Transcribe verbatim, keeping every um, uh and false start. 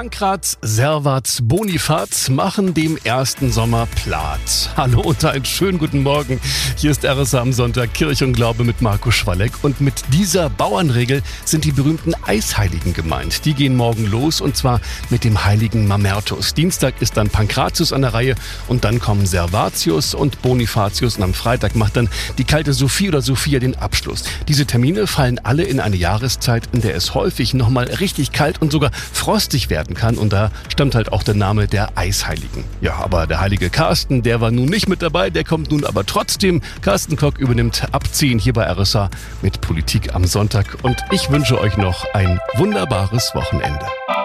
Pankraz, Servat, Bonifaz machen dem ersten Sommer Platz. Hallo und einen schönen guten Morgen. Hier ist R S A am Sonntag, Kirche und Glaube mit Marco Schwalleck. Und mit dieser Bauernregel sind die berühmten Eisheiligen gemeint. Die gehen morgen los und zwar mit dem heiligen Mamertus. Dienstag ist dann Pankratius an der Reihe und dann kommen Servatius und Bonifatius. Und am Freitag macht dann die kalte Sophie oder Sophia den Abschluss. Diese Termine fallen alle in eine Jahreszeit, in der es häufig nochmal richtig kalt und sogar frostig werden kann. Und da stammt halt auch der Name der Eisheiligen. Ja, aber der heilige Carsten, der war nun nicht mit dabei, der kommt nun aber trotzdem. Carsten Kock übernimmt ab zehn hier bei R S A mit Politik am Sonntag. Und ich wünsche euch noch ein wunderbares Wochenende.